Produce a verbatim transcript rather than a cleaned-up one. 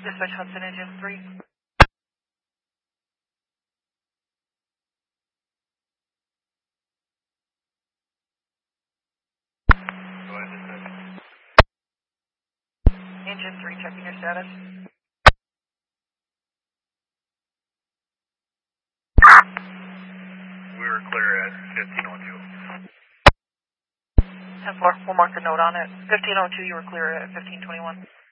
Dispatch Hudson Engine three. Go ahead, dispatch. Engine three, checking your status. We were clear at fifteen oh two. ten four, we'll mark the note on it. fifteen oh two, you were clear at fifteen twenty-one.